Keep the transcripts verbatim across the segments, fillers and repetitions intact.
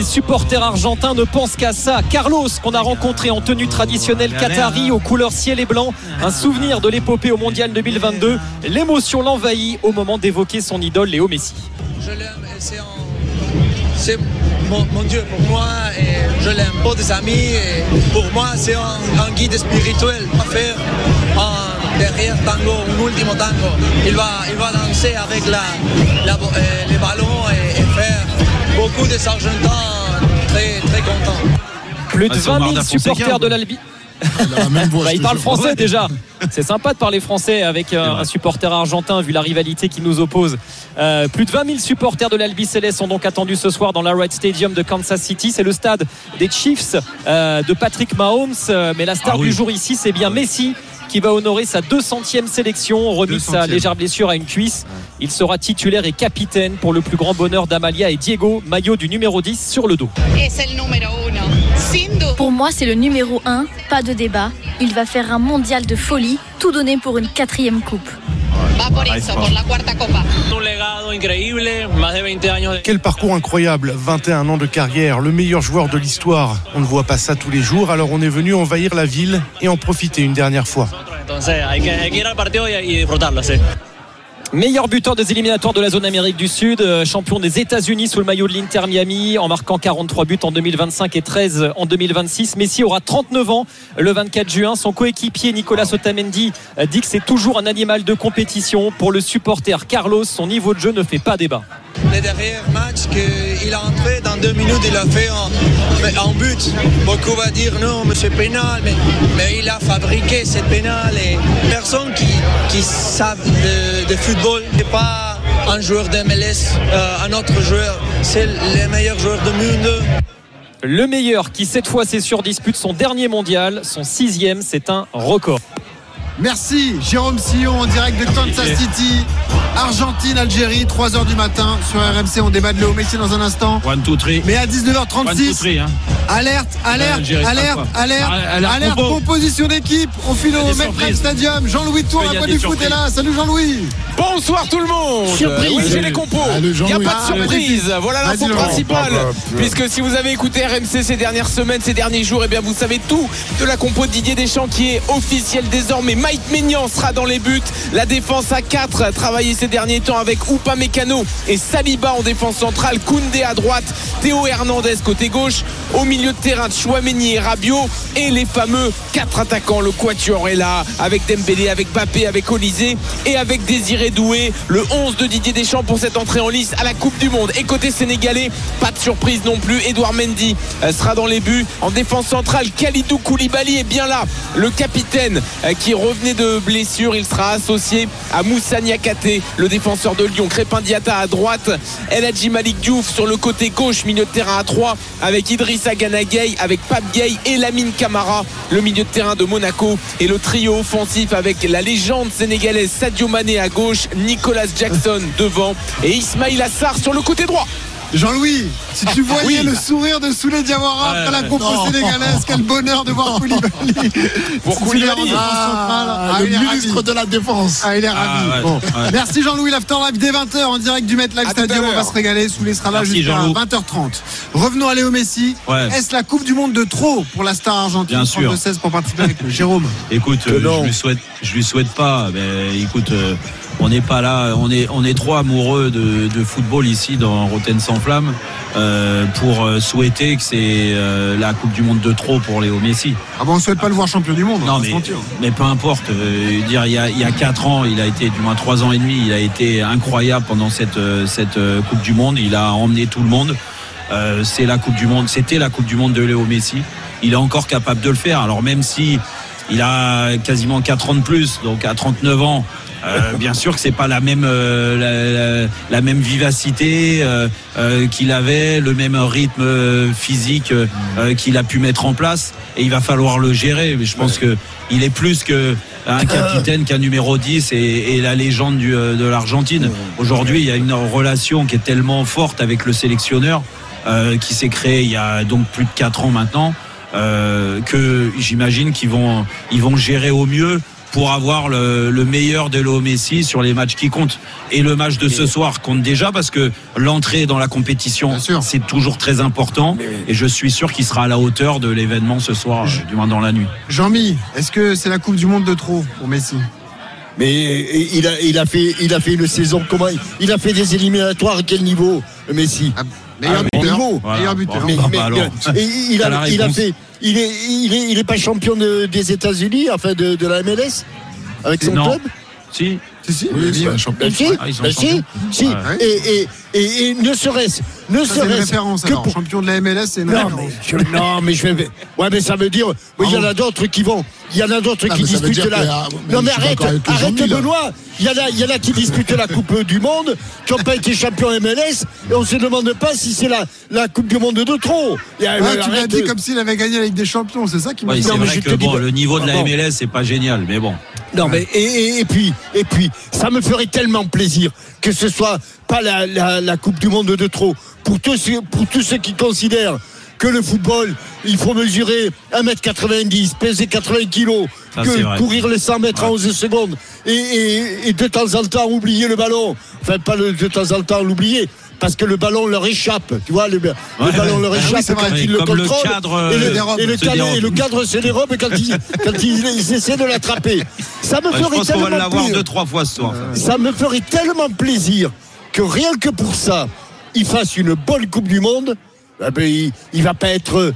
Les supporters argentins ne pensent qu'à ça. Carlos, qu'on a rencontré en tenue traditionnelle qatari aux couleurs ciel et blanc, un souvenir de l'épopée au mondial deux mille vingt-deux. L'émotion l'envahit au moment d'évoquer son idole Léo Messi. Je l'aime et c'est, un... c'est mon, mon Dieu pour moi et je l'aime. Pour des amis et pour moi c'est un, un guide spirituel à faire un derrière tango, un ultimo tango. Il va, il va danser avec la, la, euh, les ballons et, et faire beaucoup des Argentins très, très contents. Plus de vingt mille supporters de l'Albi. Bah, il parle français déjà. C'est sympa de parler français avec euh, un supporter argentin vu la rivalité qui nous oppose. Euh, plus de vingt mille supporters de l'Albi Céleste sont donc attendus ce soir dans l'Arrowhead Stadium de Kansas City. C'est le stade des Chiefs euh, de Patrick Mahomes. Euh, mais la star ah, oui. du jour ici, c'est bien Messi qui va honorer sa deux centième sélection, remis sa légère blessure à une cuisse. Il sera titulaire et capitaine pour le plus grand bonheur d'Amalia et Diego, maillot du numéro dix sur le dos. Pour moi, c'est le numéro un, pas de débat. Il va faire un mondial de folie, tout donner pour une quatrième coupe. Quel parcours incroyable, vingt et un ans de carrière, le meilleur joueur de l'histoire. On ne voit pas ça tous les jours, alors on est venu envahir la ville et en profiter une dernière fois. Meilleur buteur des éliminatoires de la zone Amérique du Sud, champion des États-Unis sous le maillot de l'Inter Miami en marquant quarante-trois buts en deux mille vingt-cinq et treize en deux mille vingt-six. Messi aura trente-neuf ans le vingt-quatre juin. Son coéquipier Nicolas Otamendi dit que c'est toujours un animal de compétition. Pour le supporter Carlos, son niveau de jeu ne fait pas débat. Les derniers matchs qu'il a entré dans deux minutes, il a fait un, un but. Beaucoup va dire non, mais c'est pénal, mais, mais il a fabriqué cette pénal et personne qui, qui savent de, de football n'est pas un joueur d'M L S, euh, un autre joueur, c'est le meilleur joueur du monde. Le meilleur qui cette fois c'est sûr dispute son dernier mondial, son sixième, c'est un record. Merci Jérôme Sillon en direct de Kansas City. Argentine, Algérie, trois heures du matin sur R M C. On débat de Léo Messi dans un instant. One, two, three. Mais à dix-neuf heures trente-six, three, hein. alerte, alerte, euh, alerte, alerte, ah, alerte, alerte, composition d'équipe. On file au MetLife Stadium. Jean-Louis Tour, la voix du foot est là. Salut Jean-Louis. Bonsoir tout le monde. Surprise. Oui, j'ai les compos. Il n'y a pas de surprise. Voilà l'info principale. Puisque si vous avez écouté R M C ces dernières semaines, ces derniers jours, eh bien vous savez tout de la compo de Didier Deschamps qui est officielle désormais. Mike Maignan sera dans les buts. La défense à quatre, travaillé ces derniers temps avec Upamecano et Saliba en défense centrale, Koundé à droite, Théo Hernandez côté gauche, au milieu de terrain Tchouaméni et Rabiot et les fameux quatre attaquants. Le quatuor est là avec Dembélé, avec Mbappé, avec Olysée et avec Désiré Doué. Le onze de Didier Deschamps pour cette entrée en lice à la Coupe du Monde. Et côté sénégalais, pas de surprise non plus, Edouard Mendy sera dans les buts. En défense centrale, Kalidou Koulibaly est bien là, le capitaine qui revenait de blessure. Il sera associé à Moussa Niakhaté, le défenseur de Lyon. Crépin Diatta à droite, El Hadji Malick Diouf sur le côté gauche, milieu de terrain à trois avec Idrissa Gana Gueye, avec Pape Gueye et Lamine Camara, le milieu de terrain de Monaco, et le trio offensif avec la légende sénégalaise Sadio Mané à gauche, Nicolas Jackson devant et Ismaïla Sarr sur le côté droit. Jean-Louis, si tu voyais oui. le sourire de Souley Diawara après la compo sénégalaise, quel bonheur de voir Koulibaly. Pour Koulibaly, ah, ah, le ministre ravi. de la Défense. Ah, il est ravi. Ah, ouais, bon. ouais. Merci Jean-Louis, l'After Live dès vingt heures en direct du MetLife Stadium. On va se régaler. Souley sera là Merci jusqu'à Jean-Loup. vingt heures trente. Revenons à Léo Messi. Ouais. Est-ce la Coupe du Monde de trop pour la star argentine? Bien sûr. trente-deux seize pour participer avec Jérôme. Écoute, euh, je lui souhaite, je lui souhaite pas. Mais écoute. Euh, On n'est pas là, on est, on est trop amoureux de, de football ici dans Rotten sans flamme euh, pour souhaiter que c'est euh, la Coupe du Monde de trop pour Léo Messi. Ah bon, on ne souhaite pas le voir champion du monde. Non, mais, mais peu importe. Euh, dire, il y a, il y a quatre ans, il a été, du moins trois ans et demi, il a été incroyable pendant cette, cette Coupe du Monde. Il a emmené tout le monde. Euh, c'est la Coupe du Monde, c'était la Coupe du Monde de Léo Messi. Il est encore capable de le faire. Alors même si il a quasiment quatre ans de plus, donc à trente-neuf ans. Euh, bien sûr que c'est pas la même euh, la, la, la même vivacité euh, euh, qu'il avait, le même rythme euh, physique euh, qu'il a pu mettre en place, et il va falloir le gérer. Mais je pense que il est plus que un capitaine qu'un numéro dix et, et la légende du, de l'Argentine. Aujourd'hui, il y a une relation qui est tellement forte avec le sélectionneur euh, qui s'est créée il y a donc plus de quatre ans maintenant, euh, que j'imagine qu'ils vont ils vont gérer au mieux pour avoir le, le meilleur de Léo Messi sur les matchs qui comptent. Et le match de ce soir compte déjà parce que l'entrée dans la compétition, c'est toujours très important. Et je suis sûr qu'il sera à la hauteur de l'événement ce soir, je... du moins dans la nuit. Jean-Mi, est-ce que c'est la Coupe du Monde de trop pour Messi ? Mais il a, il a fait, il a fait une saison comment ? Il a fait des éliminatoires à quel niveau, Messi ? ah, Meilleur ah, buteur. Niveau. Voilà. Meilleur buteur. Mais, mais, mais, il, a, il a fait. Il est, il est, il est pas champion de, des États-Unis, enfin de, de la M L S, avec son non. club. Si. Si, si, oui, oui, oui, champion. Si, ah, ben si, si. Ouais. Et, et, et, et ne serait-ce, ne ça, serait-ce c'est une référence, que alors. pour... champion de la M L S, c'est une non, référence. Mais je, non, mais je vais. Ouais, mais ça veut dire. Il y en a d'autres qui vont. Il y en a d'autres non, qui disputent la. A... Non, mais arrête, arrête, Benoît. Il y en a, il y en a qui disputent la Coupe du Monde, qui n'ont pas été champions M L S, et on se demande pas si c'est la, la Coupe du Monde de trop. Ouais, ouais, tu l'as dit comme s'il avait gagné la Ligue des Champions, c'est ça qui m'a dit. dit. C'est vrai que bon, le niveau de la M L S, c'est pas génial, mais bon. Non, mais et, et, et puis, et puis, ça me ferait tellement plaisir que ce soit pas la, la, la Coupe du Monde de trop. Pour tous, pour tous ceux qui considèrent que le football, il faut mesurer un mètre quatre-vingt-dix, peser quatre-vingts kilos, ça, que courir les cent mètres ouais. en onze secondes, et, et, et de temps en temps oublier le ballon. Enfin, pas le, de temps en temps l'oublier. Parce que le ballon leur échappe, tu vois, le, ouais, le ballon ouais. leur échappe ah oui, quand ils le contrôlent. Le cadre, et, le, et, le cadre, et le cadre se dérobe quand ils, quand ils, ils essaient de l'attraper. Ça me ouais, ferait je pense tellement qu'on va l'avoir plaisir. deux, trois fois ce soir. Ça me ferait tellement plaisir que rien que pour ça, il fasse une bonne Coupe du Monde. Eh ben, il, il va pas être,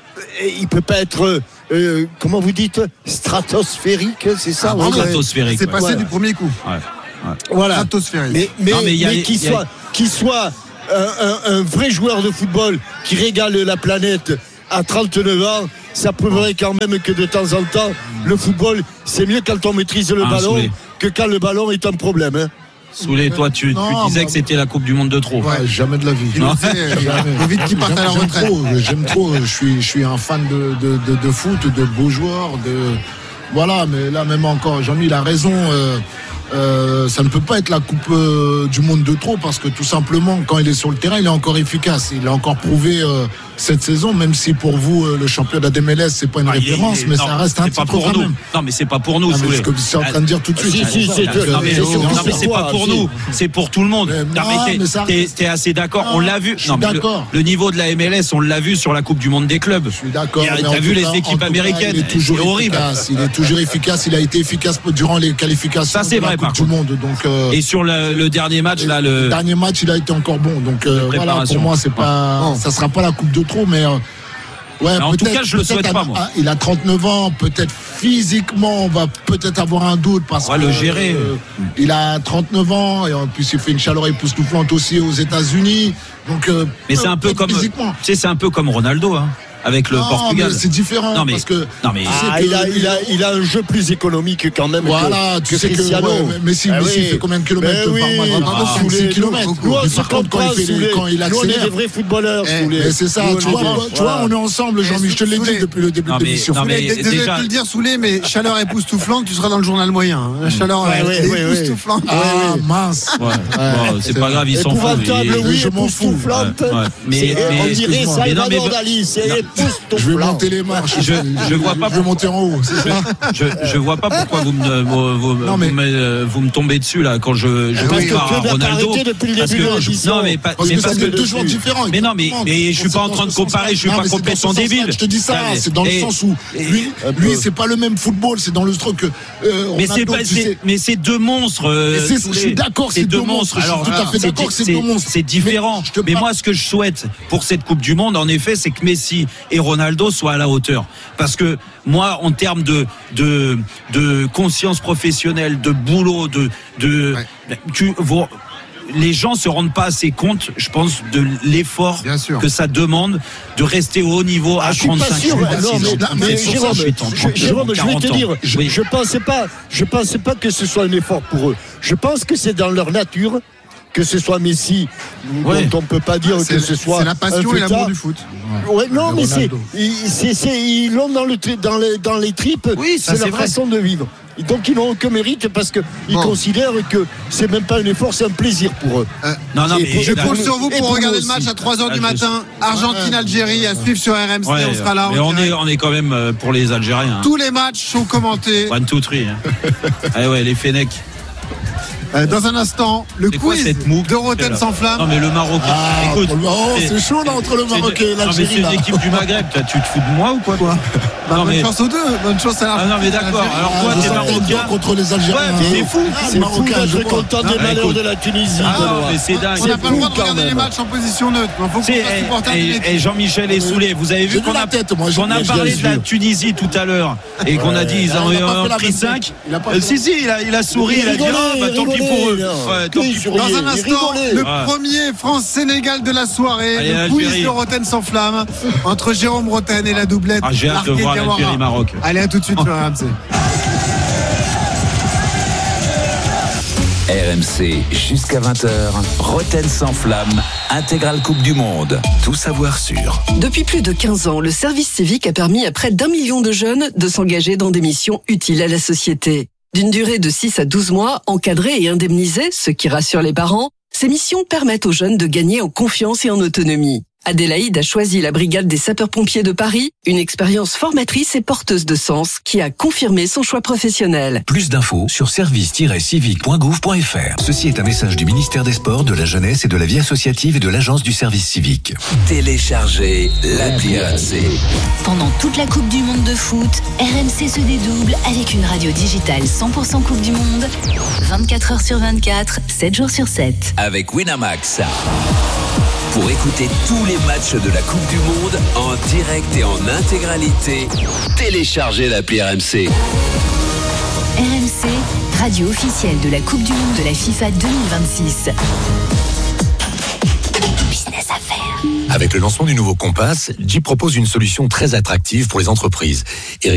il peut pas être, euh, comment vous dites, stratosphérique, c'est ça? Ah, ouais, stratosphérique. C'est passé ouais. du premier coup. Ouais. Ouais. Voilà. Stratosphérique. Mais, mais, non, mais, a, mais qu'il a... soit, qu'il soit un, un, un vrai joueur de football qui régale la planète à trente-neuf ans, ça prouverait quand même que de temps en temps, le football, c'est mieux quand on maîtrise le ah, ballon soulé. que quand le ballon est un problème. Hein. Soulé, toi, tu, non, tu disais bah, que c'était la Coupe du Monde de trop. Ouais, jamais de la vie. Non. Jamais. Vite qu'il parte à la retraite. Trop, j'aime trop. Je suis, je suis un fan de, de, de, de foot, de beaux joueurs. De... Voilà, mais là, même encore, Jean-Mi, il a raison. Euh, Euh, ça ne peut pas être la Coupe euh, du Monde de trop parce que tout simplement quand il est sur le terrain il est encore efficace, il a encore prouvé euh, cette saison, même si pour vous euh, le championnat d'M L S c'est pas une ah, référence, est, mais non, ça reste un petit peu quand même. Non mais c'est pas pour nous. Ah, c'est ce que je suis en train de dire tout de suite. Si, si, c'est, c'est, non, mais, c'est, non, mais c'est pas pour nous, c'est pour tout le monde. Mais, non, mais t'es, t'es, t'es assez d'accord. Non, on l'a vu. Je suis d'accord. Le, le niveau de la M L S, on l'a vu sur la Coupe du Monde des clubs. Je suis d'accord. T'as vu les équipes américaines? C'est horrible. Il est toujours efficace. Il a été efficace durant les qualifications de la Coupe du Monde. Euh, et sur le, le dernier match là le... le dernier match il a été encore bon donc euh, voilà pour moi c'est pas oh. ça sera pas la coupe de trop mais euh, ouais mais en tout cas je le souhaite pas moi. Il a trente-neuf ans, peut-être physiquement on va peut-être avoir un doute parce on va que le gérer euh, il a trente-neuf ans et en plus il fait une chaleur époustouflante aussi aux États-Unis donc euh, mais c'est un peu comme tu sais c'est un peu comme Ronaldo hein avec le non, Portugal. Mais c'est différent non, mais, parce que non, mais ah, il, a, il, a, il a un jeu plus économique quand même. Voilà, que, tu que sais Cristiano. que ouais, Messi, ah, Messi oui. fait combien de kilomètres oui, par match ah, ah, six kilomètres. Nous, on se comprend quand il accélère. Nous, on est des vrais footballeurs. Eh, mais c'est ça, tu vois, tu vois, on est ensemble, Jean-Michel, je te l'ai dit depuis le début de l'émission. Désolé de le dire, Soulé, mais chaleur époustouflante, tu seras dans le journal moyen. Chaleur époustouflante. Ah, mince. C'est pas grave, ils s'en foutent. Épouvantable, oui, époustouflante. Mais on dirait Salvador Dali, c'est époustouflant. Les marches. Je, je vois pas. Je vais monter en haut. C'est ça je, je vois pas pourquoi vous me, vous, vous, non, mais... vous, me, vous me tombez dessus là quand je, je parce compare que à Ronaldo. Depuis le parce début que de non mais pas. Parce mais que parce c'est deux joueurs différents. Mais non mais mais je suis pas en train de comparer. Je suis pas complètement débile. Je te dis ça. C'est dans le sens où lui, lui c'est pas le même football. C'est dans le truc que. Mais c'est pas. Mais c'est deux monstres. Je suis d'accord. C'est deux monstres. Alors tout à fait d'accord. C'est deux monstres. C'est différent. Mais moi ce que je souhaite pour cette Coupe du Monde en effet c'est que Messi et Ronaldo soient à la hauteur. Parce que moi, en termes de de de conscience professionnelle, de boulot, de de ouais. tu vous, les gens se rendent pas assez compte, je pense, de l'effort que ça demande de rester au haut niveau à ah, trente-cinq ans. Non, mais, mais Jérôme, je, Jérôme, je vais te dire, je, je pensais pas, je pensais pas que ce soit un effort pour eux. Je pense que c'est dans leur nature. Que ce soit Messi, ouais. dont on ne peut pas dire c'est, que ce soit. C'est la passion et l'amour du foot. Ouais, ouais non, mais c'est, c'est, c'est, ils l'ont dans, le, dans, les, dans les tripes, oui, ça, c'est, c'est leur vrai. façon de vivre. Donc ils n'ont aucun mérite parce qu'ils bon. considèrent que c'est même pas un effort, c'est un plaisir pour eux. Euh, non, non, mais je compte sur vous pour, pour regarder le match à trois heures du matin. Argentine-Algérie à suivre sur R M C. Ouais, on sera là. Mais on est, on est quand même pour les Algériens. Tous les matchs sont commentés. One, two, three. Ah ouais, les Fennecs. Dans un instant, le c'est quiz de Roten sans flamme. Non mais le Maroc. Ah, écoute, oh, c'est, c'est chaud là entre le Maroc et l'Algérie. C'est une équipe du Maghreb. Tu te fous de moi ou quoi, quoi bah, bonne mais... chance aux deux. Bonne chance à la. Ah non mais d'accord. Alors toi ah, t'es marocain contre les Algériens. Ouais, mais c'est fou. Ah, c'est fou d'être content des malheurs de la Tunisie. Ah mais c'est dingue. On n'a pas le droit de regarder les matchs en position neutre. Il faut qu'on soit supporter. Et Jean-Michel est saoulé. Vous avez vu qu'on a qu'on a parlé de la Tunisie tout à l'heure et qu'on a dit ils ont pris cinq. Si si, il a souri, il a dit ah bah tant pis pour eux. Tant pis pour eux. Dans un instant, le premier France-Sénégal de la soirée, le quiz de Roten sans flamme entre Jérôme Roten et la doublette. Ah, j'ai hâte de voir l'Algérie-Maroc. Allez, à tout de suite sur R M C. R M C jusqu'à vingt heures, Roten sans flamme, intégrale Coupe du Monde. Tout savoir sur. Depuis plus de quinze ans, le service civique a permis à près d'un million de jeunes de s'engager dans des missions utiles à la société. D'une durée de six à douze mois, encadrées et indemnisées, ce qui rassure les parents, ces missions permettent aux jeunes de gagner en confiance et en autonomie. Adélaïde a choisi la brigade des sapeurs-pompiers de Paris, une expérience formatrice et porteuse de sens qui a confirmé son choix professionnel. Plus d'infos sur service tiret civique point gouv point f r. Ceci est un message du ministère des Sports, de la Jeunesse et de la Vie associative et de l'Agence du service civique. Téléchargez l'appli R M C. Pendant toute la Coupe du Monde de foot, R M C se dédouble avec une radio digitale cent pour cent Coupe du Monde, vingt-quatre heures sur vingt-quatre, sept jours sur sept. Avec Winamax. Pour écouter tous les matchs de la Coupe du Monde en direct et en intégralité, téléchargez l'appli R M C. R M C, radio officielle de la Coupe du Monde de la FIFA deux mille vingt-six. Business à faire. Avec le lancement du nouveau Compass, Jeep propose une solution très attractive pour les entreprises.